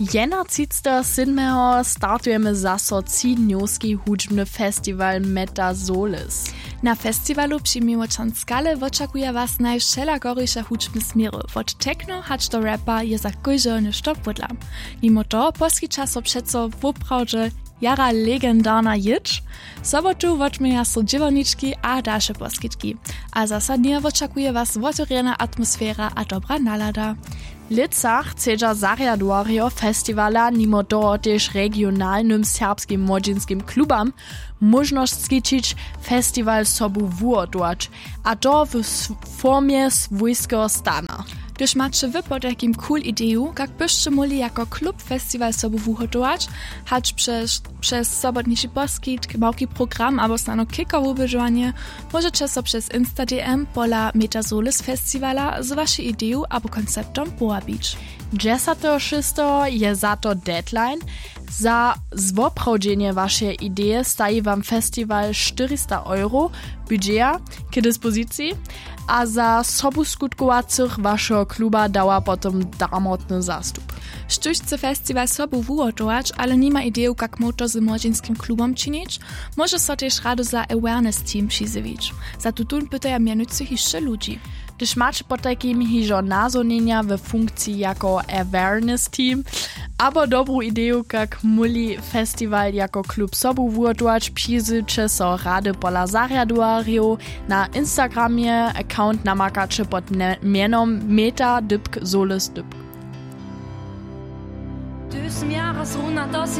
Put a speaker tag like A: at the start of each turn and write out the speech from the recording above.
A: 7. startujemy zaso Cidniowski hudźbny festiwal Metasolis.
B: Na festiwalu przy Miłoczanskale oczekuje was najwszelakoryjsze hudźbne smiry. Od techno hacz do rapa je za kojże nešto pudla. Mimo to poskicza so przeco woprawdźe jara legendarna jitch. Sobotu woczmieja so dziewoniczki a dalsze poskitki. A zasadnie oczekuje was otworena atmosfera a dobra nalada.
A: Lica chcedza zariadowario festiwala nimo toho też regionalnym serbskim młodzieńskim klubam możność skiczyć festiwal sobu wuodować, a to w formie swojskiego stana.
B: Gdyż macie wy pod jakim cool ideju, jak byście mogli jako klub festiwal sobu wuhodować, hać przez sobotniczy poskit, małki program albo stano kickowe ubyżowanie, możecie so przez Insta-DM pola Metasolis festiwala z waszej ideju albo konceptom połabić.
A: 10.6. je za to deadline. Za zwoprawdzenie waszej idei staje wam festiwal 400 € budżeta k dyspozycji, a za sobu skutkowacych waszego kluba dała potom darmotny zastup.
B: Sztućce festiwal sobu wuodować, ale nie ma ideju, jak moto z młodzieńskim klubom czynić, może so też rado za awareness team przyzywić. Za tutun pytaja mianujcych jeszcze ludzi.
A: Gdyż macie po takim hižo nazonienia w funkcji jako awareness team, albo dobrą ideę, jak muli festiwal jako klub sobu wuodować, przyzycie so rady pola zariadowario na Instagramie, account namakacie pod mianom Meta-Solis.
C: 1000 Jahre runter,